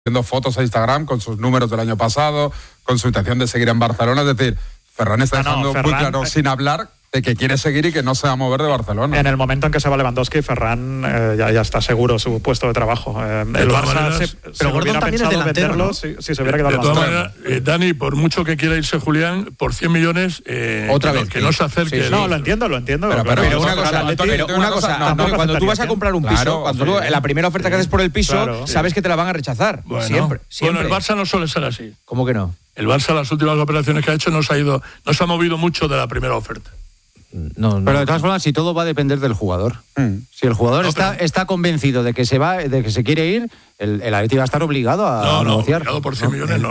Haciendo fotos a Instagram con sus números del año pasado, con su intención de seguir en Barcelona. Es decir, Ferran está dejando muy claro, sin hablar, de que quiere seguir y que no se va a mover de Barcelona. En el momento en que se va Lewandowski, Ferran ya está seguro su puesto de trabajo. El Barça pero Gordon también es delantero, ¿no? Si se hubiera quedado de todas maneras, Dani, por mucho que quiera irse Julián, por 100 millones otra vez que no se acerque. No, lo entiendo. Pero una cosa, cuando tú vas a comprar un piso, cuando tú, la primera oferta que haces por el piso, sabes que te la van a rechazar. Siempre. Bueno, el Barça no suele ser así. ¿Cómo que no? El Barça, las últimas operaciones que ha hecho, no se ha movido mucho de la primera oferta. No. Pero de todas formas, si todo va a depender del jugador. Si el jugador está convencido de que se va, de que se quiere ir, el Atleti va a estar obligado a negociar. No, por 100 millones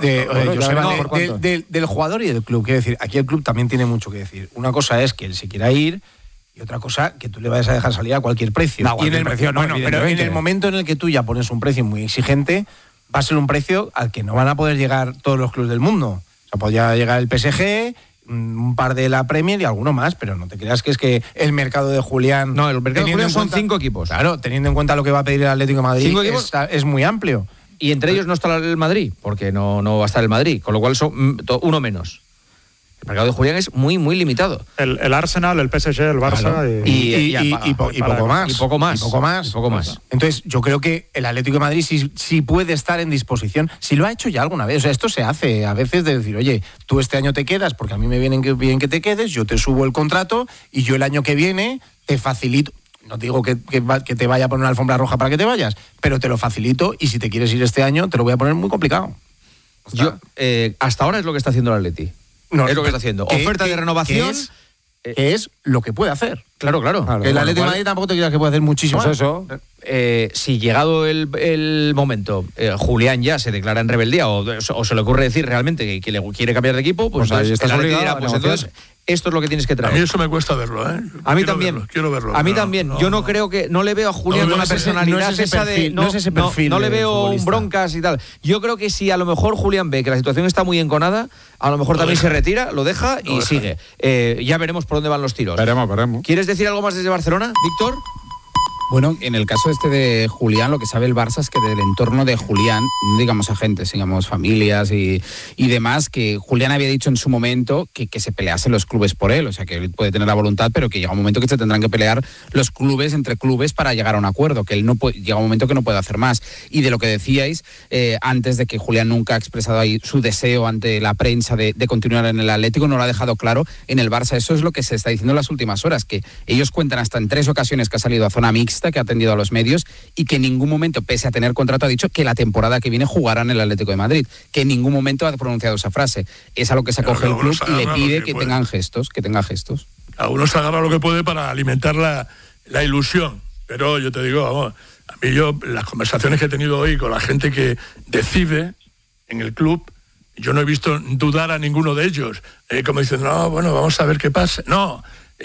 del jugador y del club. Quiero decir, aquí el club también tiene mucho que decir. Una cosa es que él se quiera ir y otra cosa que tú le vayas a dejar salir a cualquier precio. Pero en el momento en el que tú ya pones un precio muy exigente, va a ser un precio al que no van a poder llegar todos los clubes del mundo. O sea, podría llegar el PSG, un par de la Premier y alguno más, pero no te creas que es que el mercado de Julián... No, el mercado de Julián son 5 equipos. Claro, teniendo en cuenta lo que va a pedir el Atlético de Madrid, es muy amplio. Y entre ellos no está el Madrid, porque no va a estar el Madrid, con lo cual son uno menos. El mercado de Julián es muy, muy limitado. El Arsenal, el PSG, el Barça... Claro. Y poco más. Entonces, yo creo que el Atlético de Madrid sí puede estar en disposición. Si lo ha hecho ya alguna vez. O sea, esto se hace a veces de decir, oye, tú este año te quedas porque a mí me viene bien que te quedes, yo te subo el contrato y yo el año que viene te facilito. No digo que te vaya a poner una alfombra roja para que te vayas, pero te lo facilito y si te quieres ir este año te lo voy a poner muy complicado. Hasta ahora es lo que está haciendo el Atleti. No, es lo que está haciendo. Oferta de renovación. Que es lo que puede hacer. Claro. El Atlético de Madrid tampoco te creas que puede hacer muchísimo. Pues eso. Si llegado el momento, Julián ya se declara en rebeldía o se le ocurre decir realmente que le quiere cambiar de equipo, pues el Atlético dirá, pues entonces esto es lo que tienes que traer. A mí eso me cuesta verlo, ¿eh? A mí también. Quiero verlo. A mí también. Yo no creo que... No le veo a Julián con una personalidad no le veo un broncas y tal. Yo creo que si a lo mejor Julián ve que la situación está muy enconada, a lo mejor también se retira, lo deja y sigue. Ya veremos por dónde van los tiros. Veremos. ¿Quieres decir algo más desde Barcelona, Víctor? Bueno, en el caso de Julián, lo que sabe el Barça es que del entorno de Julián, no digamos agentes, digamos familias y demás, que Julián había dicho en su momento que se peleasen los clubes por él, o sea que él puede tener la voluntad, pero que llega un momento que se tendrán que pelear los clubes entre clubes para llegar a un acuerdo, que él llega un momento que no puede hacer más. Y de lo que decíais, antes de que Julián nunca ha expresado ahí su deseo ante la prensa de continuar en el Atlético, no lo ha dejado claro en el Barça. Eso es lo que se está diciendo en las últimas horas, que ellos cuentan hasta en 3 ocasiones que ha salido a zona mixta, que ha atendido a los medios y que en ningún momento, pese a tener contrato, ha dicho que la temporada que viene jugará en el Atlético de Madrid, que en ningún momento ha pronunciado esa frase. Es a lo que se acoge el club y le pide que tenga gestos. A uno se agarra lo que puede para alimentar la ilusión, pero yo te digo, vamos, a mí las conversaciones que he tenido hoy con la gente que decide en el club, yo no he visto dudar a ninguno de ellos, como diciendo, no, bueno, vamos a ver qué pasa. No,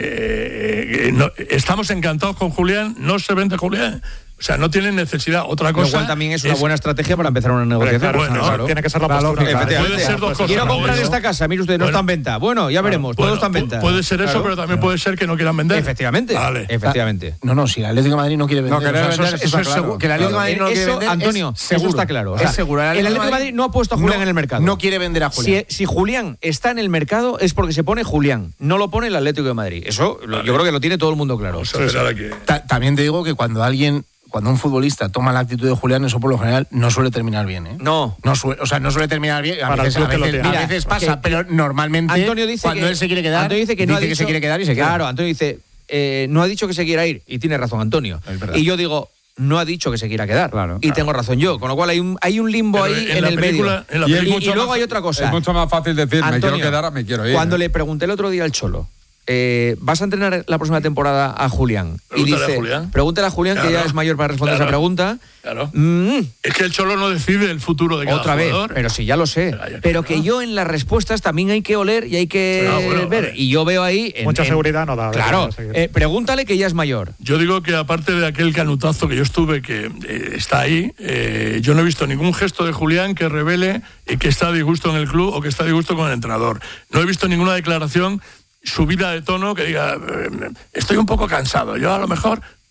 estamos encantados con Julián, no se vende Julián. O sea, no tienen necesidad. Otra cosa. Igual también es una buena estrategia para empezar una negociación. Claro. Tiene que ser la postura. Puede ser dos cosas. Quiero comprar esta casa, mire usted, no está en venta. Bueno, ya veremos, todo está en venta. Puede ser eso, pero también puede ser que no quieran vender. Efectivamente. Vale. Efectivamente. No, si el Atlético de Madrid no quiere vender. Eso es seguro. Que el Atlético de Madrid no quiere vender. Antonio, eso está claro. Es seguro. El Atlético de Madrid no ha puesto a Julián en el mercado. No quiere vender a Julián. Si Julián está en el mercado es porque se pone Julián, no lo pone el Atlético de Madrid. Eso yo creo que lo tiene todo el mundo claro. También te digo que cuando un futbolista toma la actitud de Julián, eso por lo general no suele terminar bien, ¿eh? No suele terminar bien. A veces pasa, pero normalmente Antonio dice cuando él se quiere quedar, Antonio dice que se quiere quedar y se queda. Claro, Antonio dice, no ha dicho que se quiera ir, y tiene razón Antonio. Y yo digo, no ha dicho que se quiera quedar. Tengo razón yo, con lo cual hay un limbo ahí en el medio. Y luego hay otra cosa. Es mucho más fácil decir, Antonio, me quiero quedar, me quiero ir. Cuando le pregunté el otro día al Cholo, ¿vas a entrenar la próxima temporada a Julián? Pregúntale a Julián, que ya es mayor para responder esa pregunta. Claro. Es que el Cholo no decide el futuro de cada otra jugador. Vez, pero sí, ya lo sé. Pero que yo en las respuestas también hay que oler y hay que ver. Vale. Y yo veo ahí... Mucha seguridad no da. Claro. Pregúntale que ya es mayor. Yo digo que aparte de aquel canutazo que yo estuve, que está ahí, yo no he visto ningún gesto de Julián que revele que está a disgusto en el club o que está a disgusto con el entrenador. No he visto ninguna declaración subida de tono que diga, estoy un poco cansado. Yo a lo mejor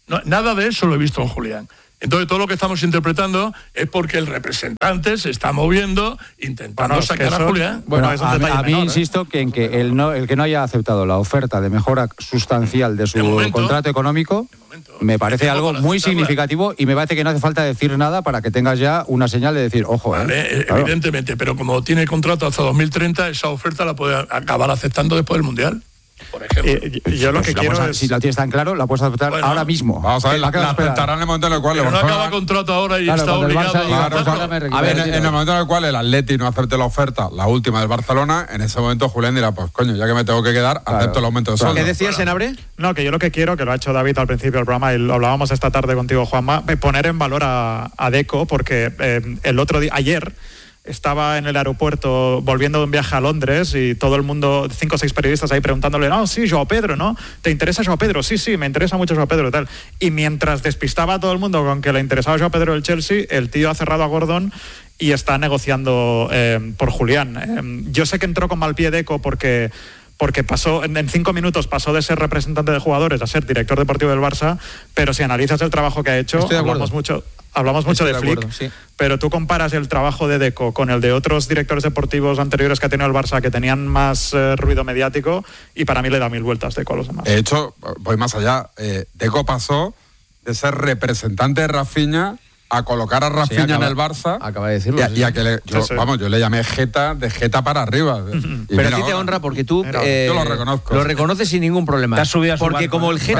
No, nada de eso lo he visto en Julián. Entonces, todo lo que estamos interpretando es porque el representante se está moviendo intentando sacar a Julián. Bueno, a mí insisto que en que el que no haya aceptado la oferta de mejora sustancial de su contrato económico me parece algo muy significativo y me parece que no hace falta decir nada para que tengas ya una señal de decir, ojo. Vale, claro. Evidentemente, pero como tiene contrato hasta 2030, esa oferta la puede acabar aceptando después del Mundial. Por ejemplo. Yo lo que quiero es... Si la tienes tan claro, la puedes aceptar ahora mismo. Vamos a ver, la aceptarán en el momento en el cual... Pero no acaba contrato ahora y está obligado... A ver, en el momento en el cual el Atleti no acepte la oferta, la última del Barcelona, en ese momento Julián dirá, pues coño, ya que me tengo que quedar, acepto el aumento de sueldo. ¿Qué decías, Senabre? No, que yo lo que quiero, que lo ha hecho David al principio del programa, y lo hablábamos esta tarde contigo, Juanma, poner en valor a Deco, porque el otro día, ayer... Estaba en el aeropuerto volviendo de un viaje a Londres y todo el mundo, 5 o 6 periodistas ahí preguntándole, no, sí, Joao Pedro, ¿no? ¿Te interesa Joao Pedro? Sí, me interesa mucho Joao Pedro y tal. Y mientras despistaba a todo el mundo con que le interesaba Joao Pedro del Chelsea, el tío ha cerrado a Gordon y está negociando por Julián. Yo sé que entró con mal pie Deco porque pasó, en 5 minutos pasó de ser representante de jugadores a ser director deportivo del Barça, pero si analizas el trabajo que ha hecho, hablamos mucho de Flick, acuerdo, sí. Pero tú comparas el trabajo de Deco con el de otros directores deportivos anteriores que ha tenido el Barça, que tenían más ruido mediático, y para mí le da 1000 vueltas Deco a los demás. De hecho, voy más allá. Deco pasó de ser representante de Rafinha a colocar a Rafinha en el Barça. Acaba de decirlo. Y a que yo le llamé Jeta, de Jeta para arriba. Pero a ti te honra porque tú yo lo reconozco. Lo reconoces sin ningún problema. Te has subido a su porque barco, como el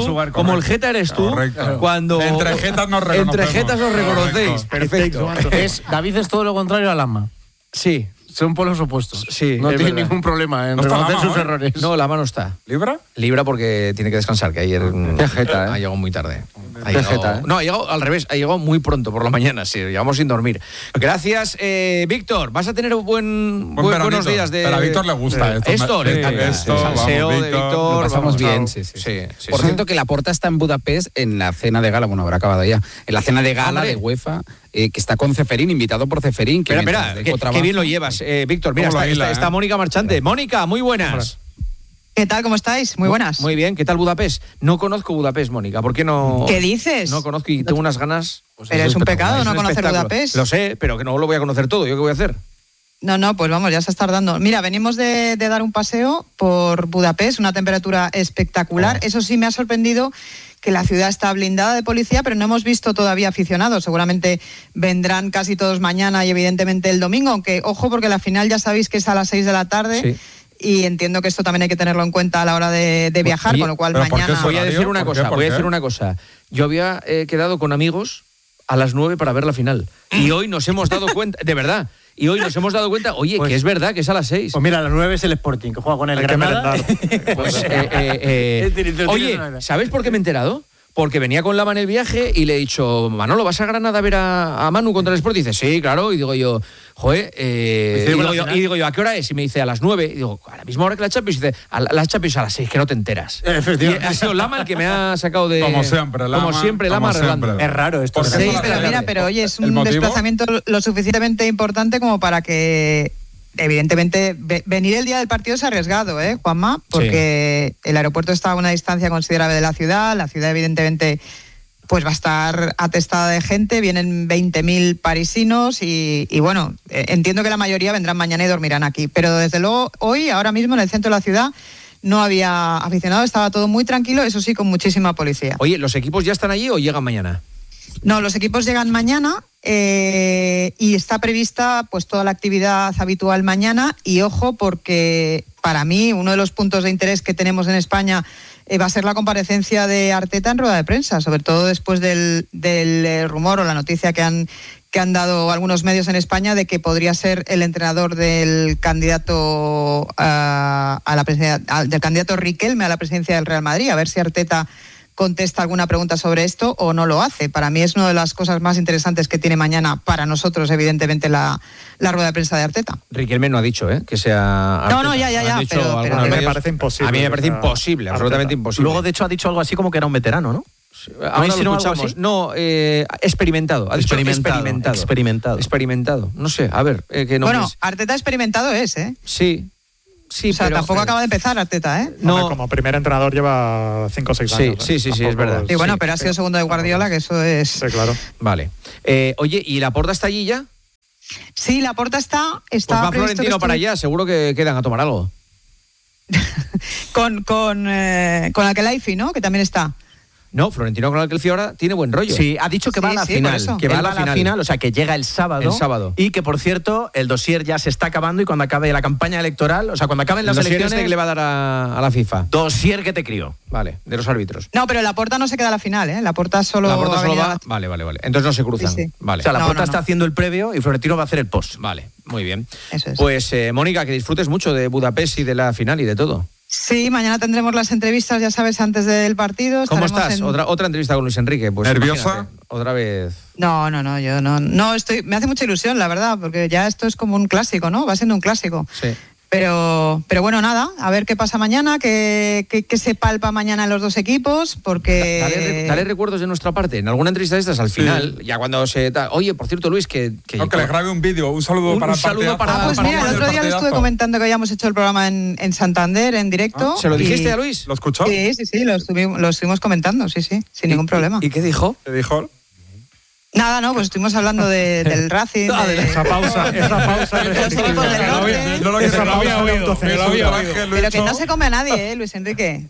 Jeta eres tú, cuando entre Jetas nos reconocemos. Entre Jetas os reconocéis. Perfecto. David es todo lo contrario a Lama. Sí. Son polos opuestos. Sí, no tiene ningún problema en reconocer sus errores. No, la mano está. ¿Libra porque tiene que descansar, que ayer ha llegado muy tarde. No, ha llegado al revés, ha llegado muy pronto por la mañana, sí, llegamos sin dormir. Gracias, Víctor. Vas a tener buenos días de... Pero a Víctor le gusta esto. El salseo de Víctor. Lo pasamos bien, sí. Por cierto, que Laporta está en Budapest en la cena de gala, bueno, habrá acabado ya, en la cena de gala de UEFA, que está con Ceferín, invitado por Ceferín. Espera, qué bien lo llevas, Víctor. Mira, está Mónica Marchante. Mónica, muy buenas. ¿Qué tal? ¿Cómo estáis? Muy buenas. Muy bien. ¿Qué tal Budapest? No conozco Budapest, Mónica. ¿Por qué no? ¿Qué dices? No conozco y tengo unas ganas. Pero es un pecado no conocer Budapest. Lo sé, pero que no lo voy a conocer todo. ¿Yo qué voy a hacer? No, pues vamos, ya se está tardando. Mira, venimos de dar un paseo por Budapest, una temperatura espectacular. Eso sí, me ha sorprendido que la ciudad está blindada de policía, pero no hemos visto todavía aficionados. Seguramente vendrán casi todos mañana y evidentemente el domingo, aunque ojo, porque la final ya sabéis que es a las 6 de la tarde. Sí. Y entiendo que esto también hay que tenerlo en cuenta a la hora de viajar, con lo cual mañana... Voy a decir una cosa. Yo había quedado con amigos a las 9 para ver la final. Y hoy nos hemos dado cuenta, de verdad, oye, pues, que es verdad que es a las 6. Pues mira, a las 9 es el Sporting, que juega con el Granada. Oye, ¿sabes por qué me he enterado? Porque venía con Lama en el viaje y le he dicho, Manolo, ¿vas a Granada a ver a Manu contra el Sport? Y dice, sí, claro. Y digo yo, joder, y digo yo, ¿a qué hora es? Y me dice, a las 9. Y digo, a la misma hora que la Champions. Y dice, la Champions a las 6, que no te enteras. Efectivamente. Y ha sido Lama el que me ha sacado de... Como siempre, Lama arreglando. Es raro esto. Sí, pero mira, pero oye, es un desplazamiento lo suficientemente importante como para que... Evidentemente, venir el día del partido es arriesgado, Juanma, porque el aeropuerto está a una distancia considerable de la ciudad evidentemente pues va a estar atestada de gente, vienen 20.000 parisinos y bueno, entiendo que la mayoría vendrán mañana y dormirán aquí, pero desde luego hoy, ahora mismo en el centro de la ciudad, no había aficionados, estaba todo muy tranquilo, eso sí, con muchísima policía. Oye, ¿los equipos ya están allí o llegan mañana? No, los equipos llegan mañana y está prevista pues toda la actividad habitual mañana y ojo porque para mí uno de los puntos de interés que tenemos en España va a ser la comparecencia de Arteta en rueda de prensa, sobre todo después del rumor o la noticia que han dado algunos medios en España de que podría ser el entrenador del candidato del candidato Riquelme a la presidencia del Real Madrid, a ver si Arteta contesta alguna pregunta sobre esto o no lo hace. Para mí es una de las cosas más interesantes que tiene mañana para nosotros, evidentemente, la rueda de prensa de Arteta. Riquelme no ha dicho que sea Arteta. No, ya, pero a mí me parece imposible. A mí me parece imposible, absolutamente imposible. Luego, de hecho, ha dicho algo así como que era un veterano, ¿no? Ahora lo escuchamos. No, experimentado. Ha dicho experimentado. No sé, a ver. Bueno, Arteta experimentado es, Sí. Sí, o sea, tampoco acaba de empezar Arteta, ¿eh? No, como primer entrenador lleva 5 o 6 años. Sí, es verdad. Y bueno, pero ha sido segundo de Guardiola, que eso es... Sí, claro. Vale. Oye, ¿y Laporta está allí ya? Sí, Laporta está... Pues va Florentino para allá, seguro que quedan a tomar algo. con Akelaifi, ¿no? Que también está. No, Florentino con Akelaifi ahora tiene buen rollo. Sí, ha dicho que va a la final. Que va a la final, o sea, que llega el sábado. Y que, por cierto, el dossier ya se está acabando y cuando acabe la campaña electoral, o sea, cuando acaben las elecciones... ¿El que le va a dar a la FIFA? Dossier que te crió. Vale, de los árbitros. No, pero Laporta no se queda a la final, ¿eh? Laporta solo va... Vale. Entonces no se cruzan. Sí. Vale. O sea, Laporta está haciendo el previo y Florentino va a hacer el post. Vale, muy bien. Eso es. Pues, Mónica, que disfrutes mucho de Budapest y de la final y de todo. Sí, mañana tendremos las entrevistas, ya sabes, antes del partido. ¿Cómo estás? Otra entrevista con Luis Enrique. Pues, ¿nerviosa? Otra vez. No, yo no estoy. Me hace mucha ilusión, la verdad, porque ya esto es como un clásico, ¿no? Va siendo un clásico. Sí. Pero bueno, nada, a ver qué pasa mañana, qué se palpa mañana en los dos equipos, porque... Dale recuerdos de nuestra parte. En alguna entrevista de estas, al final, ya cuando se... Oye, por cierto, Luis, que le grabe un vídeo, un saludo para el partidazo. Pues mira, el otro día le estuve comentando que habíamos hecho el programa en Santander, en directo. ¿Se lo dijiste a Luis? ¿Lo escuchó? Sí, lo estuvimos comentando, sí, sin ningún problema. ¿Y qué dijo? ¿Qué dijo? Nada, no, pues estuvimos hablando del Racing. Esa pausa. No lo había oído. Pero que no se come a nadie, Luis Enrique.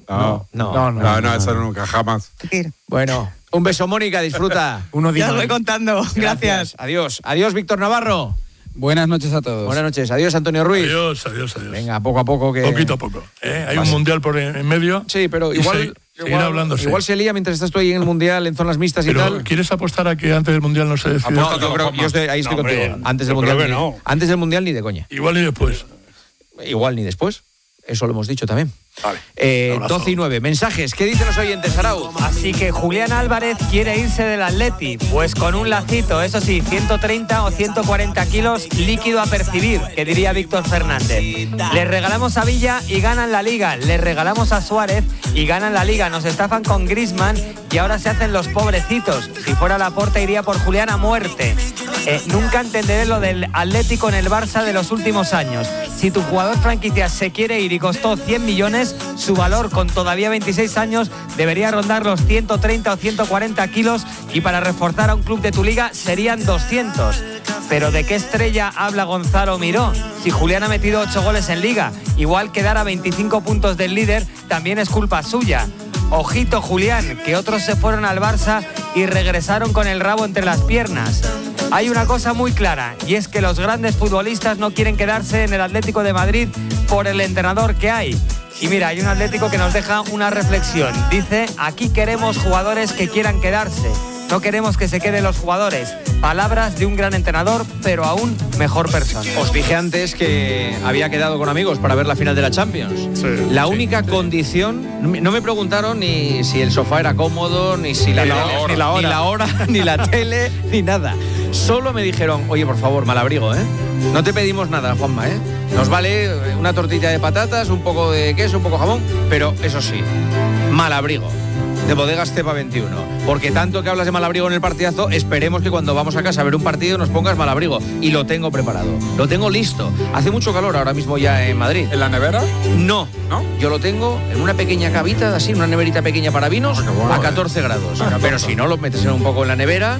No, eso nunca, jamás. Bueno, un beso, Mónica, disfruta. Ya lo voy contando, gracias. Adiós, Víctor Navarro. Buenas noches a todos. Buenas noches, adiós, Antonio Ruiz. Adiós. Venga, poco a poco que... Poquito a poco. Hay un mundial por en medio. Sí, pero igual... Seguir hablándose. Igual se lía mientras estás tú ahí en el Mundial, en zonas mixtas y tal. ¿Quieres apostar a que antes del Mundial no se decide? No, yo estoy contigo. Antes del Mundial antes del Mundial ni de coña. Igual ni después. Igual ni después. Eso lo hemos dicho también. Vale. 12:09. Mensajes. ¿Qué dicen los oyentes, Arau? Así que Julián Álvarez quiere irse del Atleti. Pues con un lacito, eso sí, 130 o 140 kilos líquido a percibir, que diría Víctor Fernández. Les regalamos a Villa y ganan la Liga. Les regalamos a Suárez y ganan la Liga. Nos estafan con Griezmann y ahora se hacen los pobrecitos. Si fuera Laporta iría por Julián a muerte. Nunca entenderé lo del Atlético en el Barça de los últimos años. Si tu jugador franquicia se quiere ir y costó 100 millones, su valor con todavía 26 años debería rondar los 130 o 140 kilos y para reforzar a un club de tu liga serían 200. Pero ¿de qué estrella habla Gonzalo Miró? Si Julián ha metido 8 goles en liga, igual quedar a 25 puntos del líder también es culpa suya. Ojito, Julián, que otros se fueron al Barça y regresaron con el rabo entre las piernas. Hay una cosa muy clara, y es que los grandes futbolistas no quieren quedarse en el Atlético de Madrid por el entrenador que hay. Y mira, hay un Atlético que nos deja una reflexión. Dice, aquí queremos jugadores que quieran quedarse. No queremos que se queden los jugadores. Palabras de un gran entrenador, pero aún mejor persona. Os dije antes que había quedado con amigos para ver la final de la Champions. La única condición... No me preguntaron ni si el sofá era cómodo, ni si la hora, ni la tele, ni nada. Solo me dijeron, oye, por favor, Malabrigo, ¿eh? No te pedimos nada, Juanma, ¿eh? Nos vale una tortilla de patatas, un poco de queso, un poco de jamón, pero eso sí, Malabrigo. De Bodegas Cepa 21. Porque tanto que hablas de Malabrigo en el partidazo, esperemos que cuando vamos a casa a ver un partido nos pongas Malabrigo. Y lo tengo preparado, lo tengo listo. Hace mucho calor ahora mismo ya en Madrid. ¿En la nevera? No. Yo lo tengo en una pequeña cavita, así, una neverita pequeña para vinos, a 14 grados. Pero si no, lo metes un poco en la nevera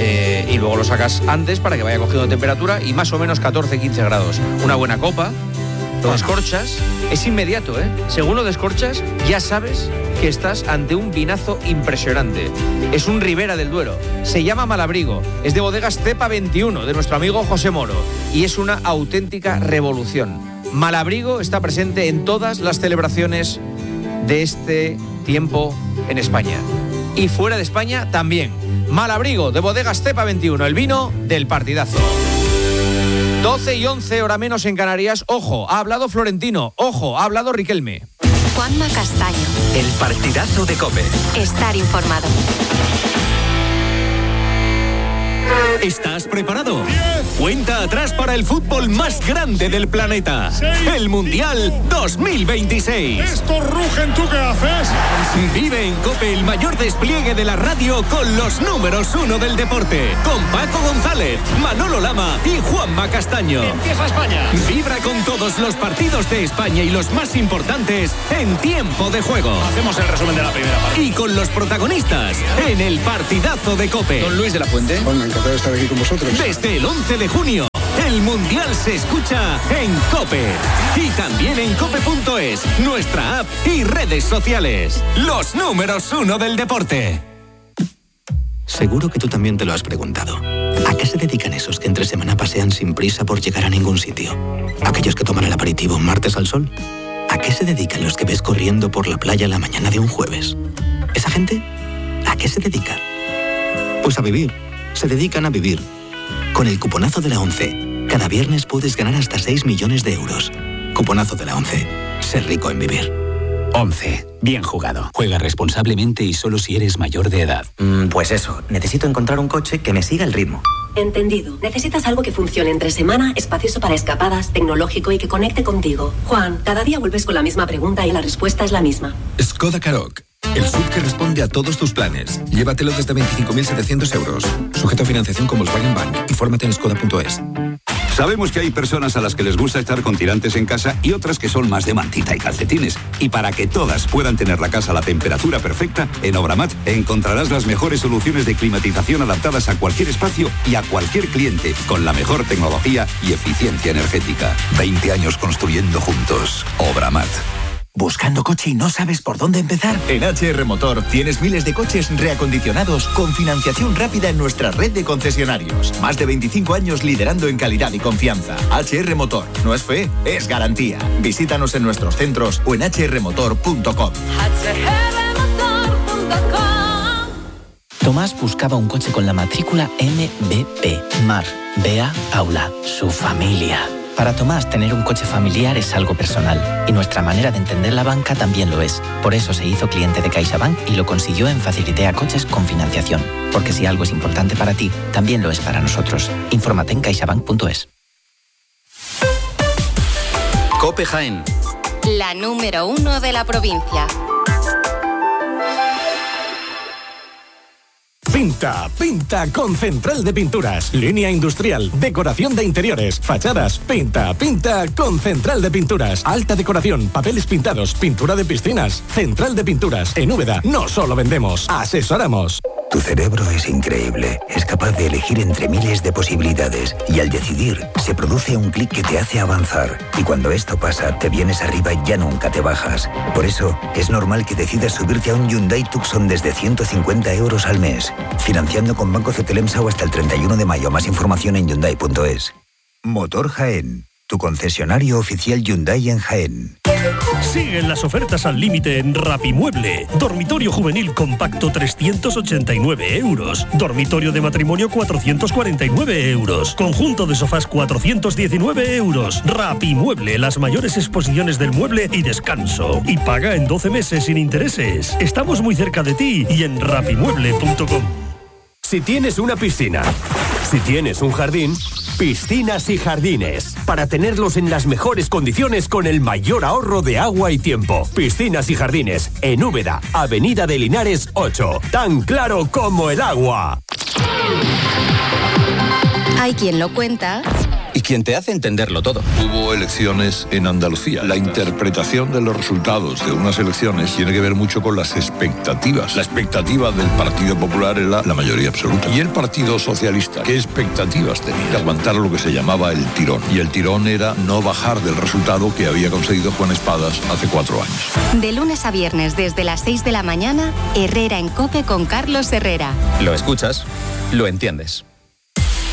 y luego lo sacas antes para que vaya cogiendo temperatura y más o menos 14-15 grados. Una buena copa. Lo descorchas, es inmediato, ¿eh? Según lo descorchas, ya sabes que estás ante un vinazo impresionante. Es un Ribera del Duero. Se llama Malabrigo. Es de Bodegas Cepa 21, de nuestro amigo José Moro. Y es una auténtica revolución. Malabrigo está presente en todas las celebraciones de este tiempo en España. Y fuera de España también. Malabrigo, de Bodegas Cepa 21, el vino del partidazo. 12:11, hora menos en Canarias. Ojo, ha hablado Florentino. Ojo, ha hablado Riquelme. Juanma Castaño. El partidazo de COPE. Estar informado. ¿Estás preparado? 10, Cuenta atrás para el fútbol más grande del planeta. El Mundial 2026. ¡Estos rugen! ¿Tú qué haces? Vive en COPE el mayor despliegue de la radio con los números 1 del deporte. Con Paco González, Manolo Lama y Juanma Castaño. Empieza España. Vibra con todos los partidos de España y los más importantes en tiempo de juego. Hacemos el resumen de la primera parte. Y con los protagonistas en el partidazo de COPE. Don Luis de la Fuente. Bueno, encantado de estar aquí con vosotros. Desde el 11 de junio, el Mundial se escucha en COPE. Y también en cope.es, nuestra app y redes sociales. Los números 1 del deporte. Seguro que tú también te lo has preguntado. ¿A qué se dedican esos que entre semana pasean sin prisa por llegar a ningún sitio? ¿Aquellos que toman el aperitivo un martes al sol? ¿A qué se dedican los que ves corriendo por la playa la mañana de un jueves? ¿Esa gente? ¿A qué se dedica? Pues a vivir. Se dedican a vivir. Con el cuponazo de la 11, cada viernes puedes ganar hasta 6 millones de euros. Cuponazo de la 11. Ser rico en vivir. 11. Bien jugado. Juega responsablemente y solo si eres mayor de edad. Pues eso, necesito encontrar un coche que me siga el ritmo. Entendido. Necesitas algo que funcione entre semana, espacioso para escapadas, tecnológico y que conecte contigo. Juan, cada día vuelves con la misma pregunta y la respuesta es la misma. Skoda Karoq. El SUV que responde a todos tus planes. Llévatelo desde 25.700 euros. Sujeto a financiación con Volkswagen Bank. Infórmate en skoda.es. Sabemos que hay personas a las que les gusta estar con tirantes en casa y otras que son más de mantita y calcetines. Y para que todas puedan tener la casa a la temperatura perfecta, en Obramat encontrarás las mejores soluciones de climatización adaptadas a cualquier espacio y a cualquier cliente, con la mejor tecnología y eficiencia energética. 20 años construyendo juntos. Obramat. ¿Buscando coche y no sabes por dónde empezar? En HR Motor tienes miles de coches reacondicionados con financiación rápida en nuestra red de concesionarios. Más de 25 años liderando en calidad y confianza. HR Motor. No es fe, es garantía. Visítanos en nuestros centros o en hrmotor.com. Tomás buscaba un coche con la matrícula MBP. Mar, Bea, Aula, su familia. Para Tomás, tener un coche familiar es algo personal y nuestra manera de entender la banca también lo es. Por eso se hizo cliente de CaixaBank y lo consiguió en Facilitea Coches con financiación. Porque si algo es importante para ti, también lo es para nosotros. Infórmate en caixabank.es. COPE Jaén. La número 1 de la provincia. Pinta con Central de Pinturas. Línea industrial, decoración de interiores, fachadas. Pinta con Central de Pinturas. Alta decoración, papeles pintados, pintura de piscinas. Central de Pinturas. En Úbeda no solo vendemos, asesoramos. Tu cerebro es increíble. Es capaz de elegir entre miles de posibilidades. Y al decidir, se produce un clic que te hace avanzar. Y cuando esto pasa, te vienes arriba y ya nunca te bajas. Por eso, es normal que decidas subirte a un Hyundai Tucson desde 150 euros al mes. Financiando con Banco Cetelemsa o hasta el 31 de mayo. Más información en Hyundai.es. Motor Jaén. Tu concesionario oficial Hyundai en Jaén. Siguen las ofertas al límite en Rapimueble. Dormitorio juvenil compacto 389 euros. Dormitorio de matrimonio 449 euros. Conjunto de sofás 419 euros. Rapimueble, las mayores exposiciones del mueble y descanso. Y paga en 12 meses sin intereses. Estamos muy cerca de ti y en rapimueble.com. Si tienes una piscina, si tienes un jardín, Piscinas y Jardines, para tenerlos en las mejores condiciones con el mayor ahorro de agua y tiempo. Piscinas y Jardines, en Úbeda, Avenida de Linares 8. Tan claro como el agua. Hay quien lo cuenta y quien te hace entenderlo todo. Hubo elecciones en Andalucía. La interpretación de los resultados de unas elecciones tiene que ver mucho con las expectativas. La expectativa del Partido Popular era la mayoría absoluta. Y el Partido Socialista, ¿qué expectativas tenía? De aguantar lo que se llamaba el tirón. Y el tirón era no bajar del resultado que había conseguido Juan Espadas hace 4 años. De lunes a viernes desde las 6 de la mañana, Herrera en COPE con Carlos Herrera. Lo escuchas, lo entiendes.